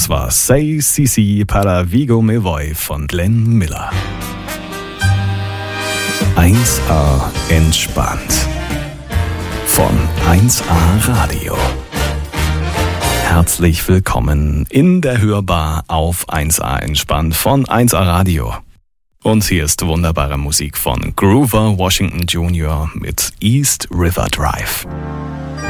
Das war Sei Sisi para Vigo Me Voy von Glenn Miller. 1A entspannt von 1A Radio. Herzlich willkommen in der Hörbar auf 1A entspannt von 1A Radio. Und hier ist wunderbare Musik von Grover Washington Jr. mit East River Drive.